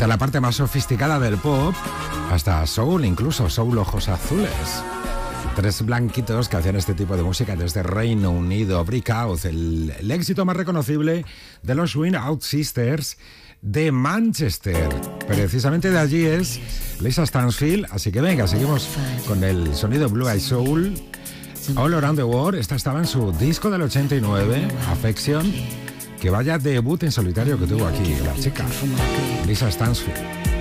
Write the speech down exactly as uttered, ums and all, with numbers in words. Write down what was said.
de la parte más sofisticada del pop hasta soul, incluso soul ojos azules. Tres blanquitos que hacían este tipo de música desde Reino Unido. Brick Out, el, el éxito más reconocible de los Swing Out Sisters de Manchester. Precisamente de allí es Lisa Stansfield. Así que venga, seguimos con el sonido Blue Eyed Soul. All Around the World. Esta estaba en su disco del ochenta y nueve, Affection. Que vaya debut en solitario que tuvo aquí la chica Lisa Stansfield.